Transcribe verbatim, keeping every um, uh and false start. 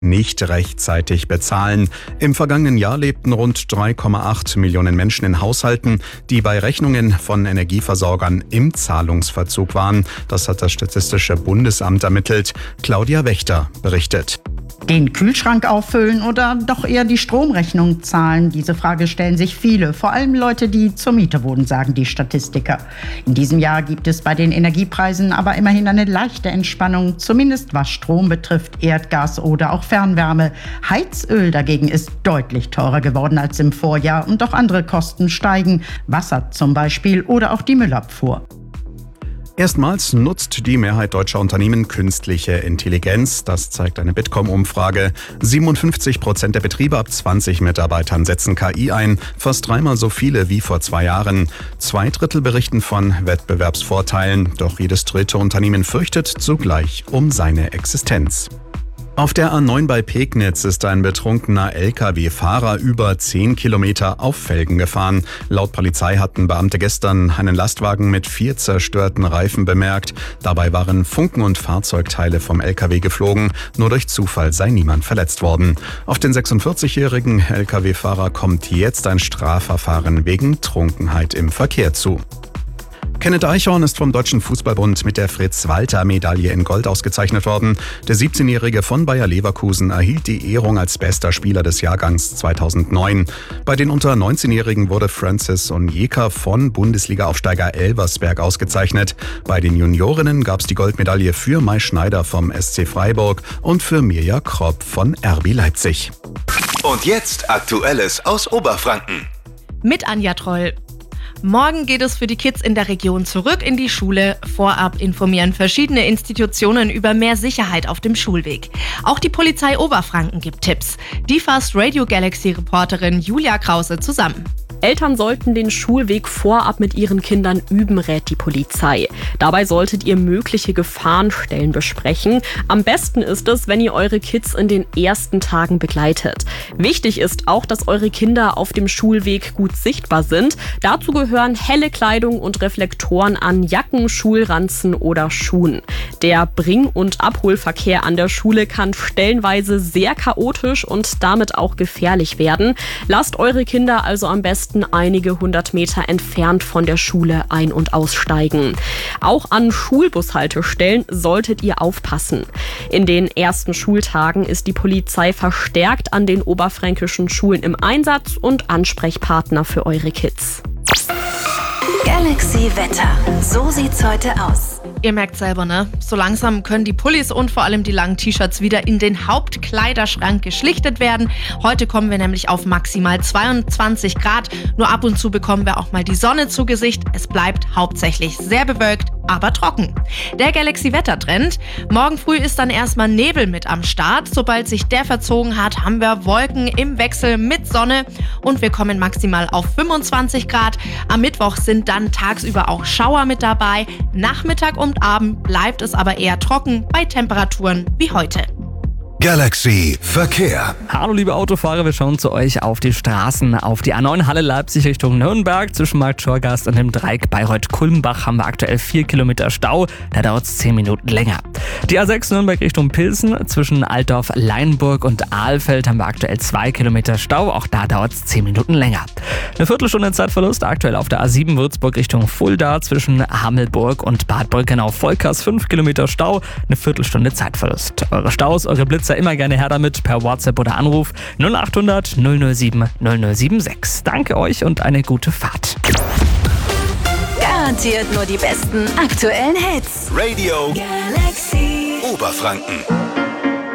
nicht rechtzeitig bezahlen. Im vergangenen Jahr lebten rund drei Komma acht Millionen Menschen in Haushalten, die bei Rechnungen von Energieversorgern im Zahlungsverzug waren. Das hat das Statistische Bundesamt ermittelt. Claudia Wächter berichtet. Den Kühlschrank auffüllen oder doch eher die Stromrechnung zahlen? Diese Frage stellen sich viele, vor allem Leute, die zur Miete wohnen, sagen die Statistiker. In diesem Jahr gibt es bei den Energiepreisen aber immerhin eine leichte Entspannung, zumindest was Strom betrifft, Erdgas oder auch Fernwärme. Heizöl dagegen ist deutlich teurer geworden als im Vorjahr und auch andere Kosten steigen, Wasser zum Beispiel oder auch die Müllabfuhr. Erstmals nutzt die Mehrheit deutscher Unternehmen künstliche Intelligenz. Das zeigt eine Bitkom-Umfrage. siebenundfünfzig Prozent der Betriebe ab zwanzig Mitarbeitern setzen K I ein, fast dreimal so viele wie vor zwei Jahren. Zwei Drittel berichten von Wettbewerbsvorteilen, doch jedes dritte Unternehmen fürchtet zugleich um seine Existenz. Auf der A neun bei Pegnitz ist ein betrunkener L K W-Fahrer über zehn Kilometer auf Felgen gefahren. Laut Polizei hatten Beamte gestern einen Lastwagen mit vier zerstörten Reifen bemerkt. Dabei waren Funken und Fahrzeugteile vom L K W geflogen. Nur durch Zufall sei niemand verletzt worden. Auf den sechsundvierzigjährigen L K W-Fahrer kommt jetzt ein Strafverfahren wegen Trunkenheit im Verkehr zu. Kenneth Eichhorn ist vom Deutschen Fußballbund mit der Fritz-Walter-Medaille in Gold ausgezeichnet worden. Der siebzehnjährige von Bayer Leverkusen erhielt die Ehrung als bester Spieler des Jahrgangs zweitausendneun. Bei den unter neunzehnjährigen wurde Francis Onyeka von Bundesliga-Aufsteiger Elversberg ausgezeichnet. Bei den Juniorinnen gab es die Goldmedaille für Mai Schneider vom S C Freiburg und für Mirja Kropp von R B Leipzig. Und jetzt Aktuelles aus Oberfranken. Mit Anja Troll. Morgen geht es für die Kids in der Region zurück in die Schule. Vorab informieren verschiedene Institutionen über mehr Sicherheit auf dem Schulweg. Auch die Polizei Oberfranken gibt Tipps. Die fasst Radio Galaxy-Reporterin Julia Krause zusammen. Eltern sollten den Schulweg vorab mit ihren Kindern üben, rät die Polizei. Dabei solltet ihr mögliche Gefahrenstellen besprechen. Am besten ist es, wenn ihr eure Kids in den ersten Tagen begleitet. Wichtig ist auch, dass eure Kinder auf dem Schulweg gut sichtbar sind. Dazu gehören helle Kleidung und Reflektoren an Jacken, Schulranzen oder Schuhen. Der Bring- und Abholverkehr an der Schule kann stellenweise sehr chaotisch und damit auch gefährlich werden. Lasst eure Kinder also am besten einige hundert Meter entfernt von der Schule ein- und aussteigen. Auch an Schulbushaltestellen solltet ihr aufpassen. In den ersten Schultagen ist die Polizei verstärkt an den oberfränkischen Schulen im Einsatz und Ansprechpartner für eure Kids. Galaxy Wetter. So sieht's heute aus. Ihr merkt selber, ne? So langsam können die Pullis und vor allem die langen T-Shirts wieder in den Hauptkleiderschrank geschlichtet werden. Heute kommen wir nämlich auf maximal zweiundzwanzig Grad. Nur ab und zu bekommen wir auch mal die Sonne zu Gesicht. Es bleibt hauptsächlich sehr bewölkt, aber trocken. Der Galaxy-Wettertrend. Morgen früh ist dann erstmal Nebel mit am Start. Sobald sich der verzogen hat, haben wir Wolken im Wechsel mit Sonne und wir kommen maximal auf fünfundzwanzig Grad. Am Mittwoch sind dann tagsüber auch Schauer mit dabei. Nachmittag und Abend bleibt es aber eher trocken bei Temperaturen wie heute. Galaxy Verkehr. Hallo liebe Autofahrer, wir schauen zu euch auf die Straßen. Auf die A neun Halle Leipzig Richtung Nürnberg zwischen Markt Schorgast und dem Dreieck Bayreuth-Kulmbach haben wir aktuell vier Kilometer Stau. Da dauert es zehn Minuten länger. Die A sechs Nürnberg Richtung Pilsen zwischen Altdorf-Leinburg und Ahlfeld haben wir aktuell zwei Kilometer Stau. Auch da dauert es zehn Minuten länger. Eine Viertelstunde Zeitverlust aktuell auf der A sieben Würzburg Richtung Fulda zwischen Hammelburg und Bad Birkenau-Volkers. fünf Kilometer Stau, eine Viertelstunde Zeitverlust. Eure Staus, eure Blitzer immer gerne her damit per WhatsApp oder Anruf null acht hundert null null sieben null null sieben sechs. Danke euch und eine gute Fahrt. Garantiert nur die besten aktuellen Hits. Radio Galaxy Oberfranken.